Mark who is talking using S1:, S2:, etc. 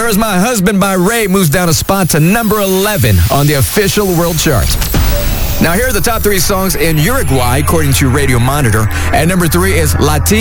S1: Where Is My Husband by Ray moves down a spot to number 11 on the official world chart. Now, here are the top 3 songs in Uruguay, according to Radio Monitor. At number 3 is Latin.